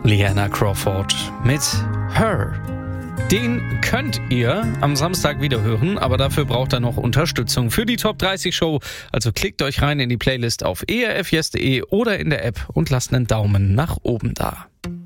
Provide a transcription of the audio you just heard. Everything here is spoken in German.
Leanna Crawford mit Her. Den könnt ihr am Samstag wieder hören, aber dafür braucht er noch Unterstützung für die Top 30 Show. Also klickt euch rein in die Playlist auf erfjes.de oder in der App und lasst einen Daumen nach oben da.